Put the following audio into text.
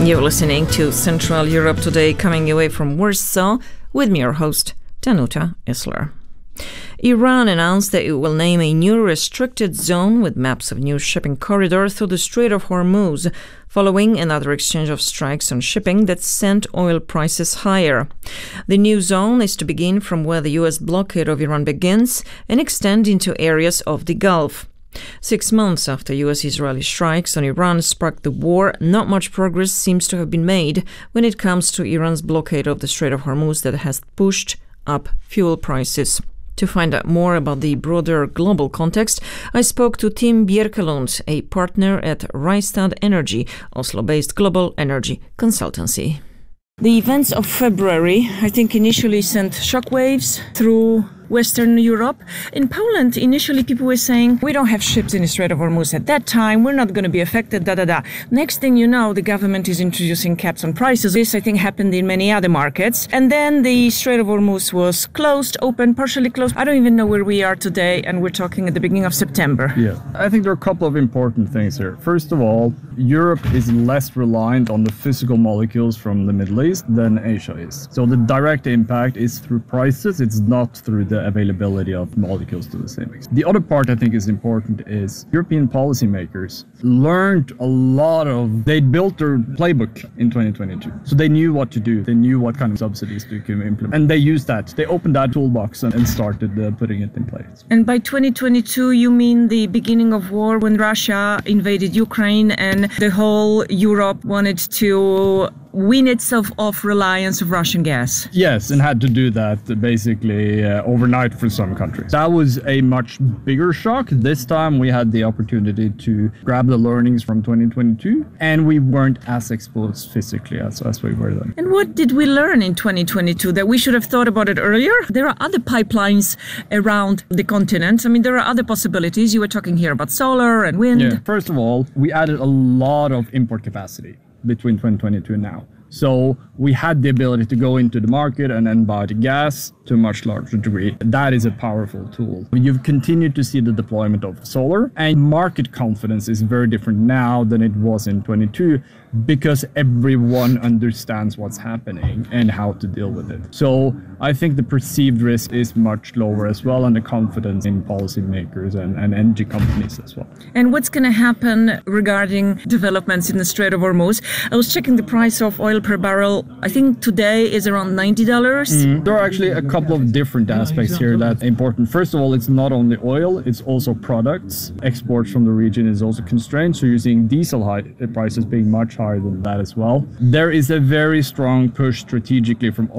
You're listening to Central Europe Today, coming away from Warsaw with me, your host, Danuta Isler. Iran announced that it will name a new restricted zone with maps of new shipping corridor through the Strait of Hormuz, following another exchange of strikes on shipping that sent oil prices higher. The new zone is to begin from where the U.S. blockade of Iran begins and extend into areas of the Gulf. 6 months after U.S.-Israeli strikes on Iran sparked the war, not much progress seems to have been made when it comes to Iran's blockade of the Strait of Hormuz that has pushed up fuel prices. To find out more about the broader global context, I spoke to Tim Bjerkelund, a partner at Rystad Energy, Oslo-based global energy consultancy. The events of February, I think, initially sent shockwaves through Western Europe. In Poland, initially people were saying, we don't have ships in the Strait of Hormuz at that time, we're not going to be affected, Next thing you know, the government is introducing caps on prices. This, I think, happened in many other markets. And then the Strait of Hormuz was closed, open, partially closed. I don't even know where we are today, and we're talking at the beginning of September. Yeah, I think there are a couple of important things here. First of all, Europe is less reliant on the physical molecules from the Middle East than Asia is. So the direct impact is through prices, it's not through the availability of molecules to the same extent. The other part I think is important is European policymakers learned a lot of, they built their playbook in 2022. So they knew what to do. They knew what kind of subsidies to implement. And they used that. They opened that toolbox and started putting it in place. And by 2022, you mean the beginning of war when Russia invaded Ukraine and the whole Europe wanted to wean itself off reliance of Russian gas? Yes, and had to do that basically overnight for some countries. That was a much bigger shock. This time we had the opportunity to grab the learnings from 2022, and we weren't as exposed physically as we were then. And what did we learn in 2022 that we should have thought about it earlier? There are other pipelines around the continent. I mean, there are other possibilities. You were talking here about solar and wind. Yeah. First of all, we added a lot of import capacity between 2022 and now. So we had the ability to go into the market and then buy the gas to a much larger degree. That is a powerful tool. You've continued to see the deployment of solar, and market confidence is very different now than it was in 22 because everyone understands what's happening and how to deal with it. So I think the perceived risk is much lower as well, and the confidence in policymakers and energy companies as well. And what's going to happen regarding developments in the Strait of Hormuz? I was checking the price of oil per barrel. I think today is around $90. There are actually a couple of different aspects here that's important. First of all, it's not only oil, it's also products. Exports from the region is also constrained, so you're seeing diesel prices being much higher than that as well. There is a very strong push strategically from